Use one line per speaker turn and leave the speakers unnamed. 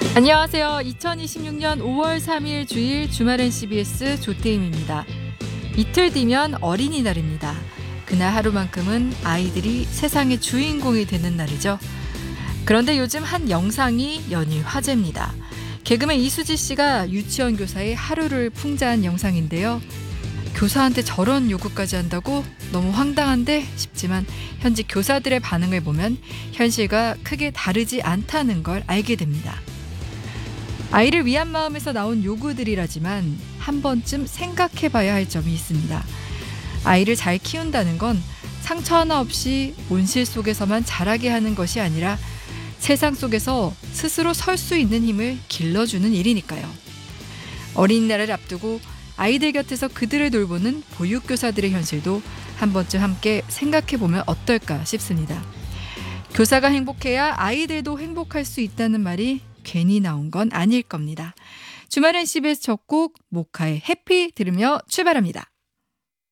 안녕하세요. 2026년 5월 3일 주일 주말엔 CBS 조태임입니다. 이틀 뒤면 어린이날입니다. 그날 하루만큼은 아이들이 세상의 주인공이 되는 날이죠. 그런데 요즘 한 영상이 연일 화제입니다. 개그맨 이수지 씨가 유치원 교사의 하루를 풍자한 영상인데요. 교사한테 저런 요구까지 한다고? 너무 황당한데 싶지만 현직 교사들의 반응을 보면 현실과 크게 다르지 않다는 걸 알게 됩니다. 아이를 위한 마음에서 나온 요구들이라지만 한 번쯤 생각해봐야 할 점이 있습니다. 아이를 잘 키운다는 건 상처 하나 없이 온실 속에서만 자라게 하는 것이 아니라 세상 속에서 스스로 설 수 있는 힘을 길러주는 일이니까요. 어린이날을 앞두고 아이들 곁에서 그들을 돌보는 보육교사들의 현실도 한 번쯤 함께 생각해보면 어떨까 싶습니다. 교사가 행복해야 아이들도 행복할 수 있다는 말이 괜히 나온 건 아닐 겁니다. 주말엔 CBS 첫 곡 모카의 해피 들으며 출발합니다.